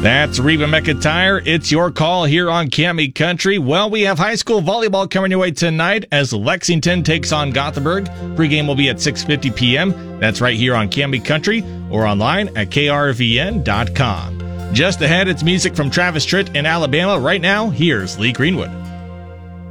That's Reba McEntire. It's your call here on Cami Country. Well, we have high school volleyball coming your way tonight as Lexington takes on Gothenburg. Pregame will be at 6:50 p.m. That's right here on Cami Country or online at krvn.com. Just ahead, it's music from Travis Tritt in Alabama. Right now, here's Lee Greenwood.